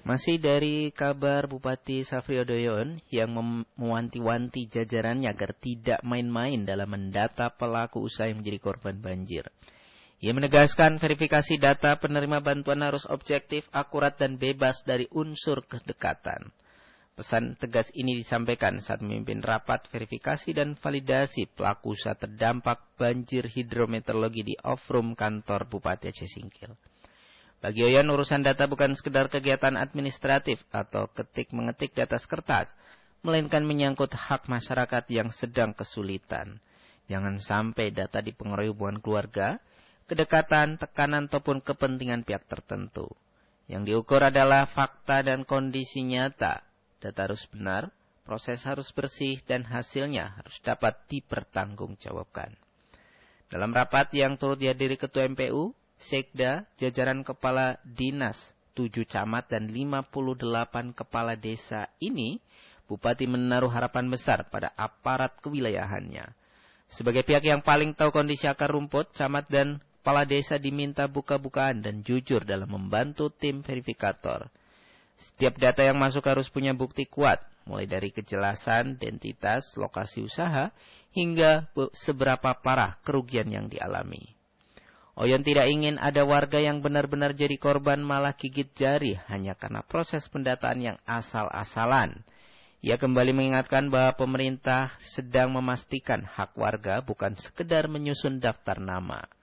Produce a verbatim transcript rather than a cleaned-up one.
Masih dari kabar Bupati Safriodoyon yang mewanti-wanti jajarannya agar tidak main-main dalam mendata pelaku usaha yang menjadi korban banjir. Ia menegaskan verifikasi data penerima bantuan harus objektif, akurat, dan bebas dari unsur kedekatan. Pesan tegas ini disampaikan saat memimpin rapat verifikasi dan validasi pelaku usaha terdampak banjir hidrometeorologi di off-room kantor Bupati Aceh Singkil. Bagi Oyon, urusan data bukan sekedar kegiatan administratif atau ketik-mengetik di atas kertas, melainkan menyangkut hak masyarakat yang sedang kesulitan. Jangan sampai data dipengaruhi hubungan keluarga, kedekatan, tekanan, ataupun kepentingan pihak tertentu. Yang diukur adalah fakta dan kondisi nyata. Data harus benar, proses harus bersih, dan hasilnya harus dapat dipertanggungjawabkan. Dalam rapat yang turut dihadiri Ketua M P U, Sekda, jajaran kepala dinas, tujuh camat dan lima puluh delapan kepala desa ini, Bupati menaruh harapan besar pada aparat kewilayahannya. Sebagai pihak yang paling tahu kondisi akar rumput, camat dan kepala desa diminta buka-bukaan dan jujur dalam membantu tim verifikator. Setiap data yang masuk harus punya bukti kuat, mulai dari kejelasan, identitas, lokasi usaha, hingga seberapa parah kerugian yang dialami. Oyon tidak ingin ada warga yang benar-benar jadi korban malah gigit jari hanya karena proses pendataan yang asal-asalan. Ia kembali mengingatkan bahwa pemerintah sedang memastikan hak warga bukan sekedar menyusun daftar nama.